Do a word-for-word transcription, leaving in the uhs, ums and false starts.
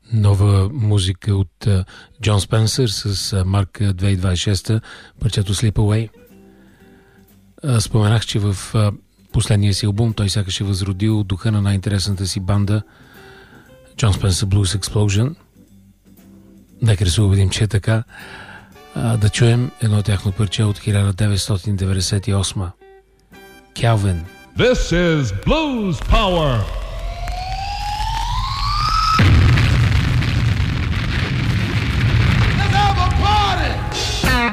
Нова музика от Джон Спенсър с Марк две хиляди двадесет и шеста, парчето Sleep Away. Споменах, че в последния си албум той сякаш е възродил духа на най-интересната си банда Джон Спенсър Blues Explosion. Нека да се убедим, че е така. Да чуем едно тяхно парче от хиляда деветстотин деветдесет и осма. Calvin. This is Blues Power.